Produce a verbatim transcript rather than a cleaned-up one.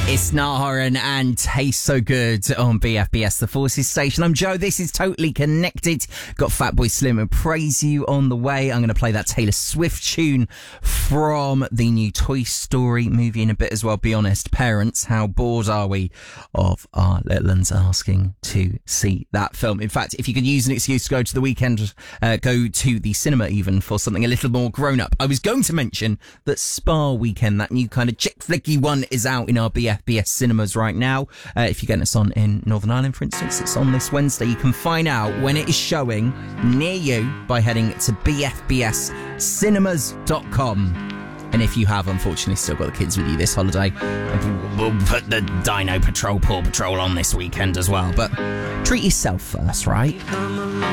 It's Naharan and Taste So Good on B F B S, the Forces station. I'm Joe. This is Totally Connected. Got Fatboy Slim and Praise You on the way. I'm going to play that Taylor Swift tune from the new Toy Story movie in a bit as well. Be honest, parents, how bored are we of our little ones asking to see that film? In fact, if you could use an excuse to go to the weekend, uh, go to the cinema even for something a little more grown up. I was going to mention that Spa Weekend, that new kind of chick flicky one, is out in our B F B S cinemas right now. Uh, if you're getting us on in Northern Ireland, for instance, it's on this Wednesday. You can find out when it is showing near you by heading to b f b s cinemas dot com. And if you have, unfortunately, still got the kids with you this holiday, we'll put the Dino Patrol, Paw Patrol on this weekend as well. But treat yourself first, right?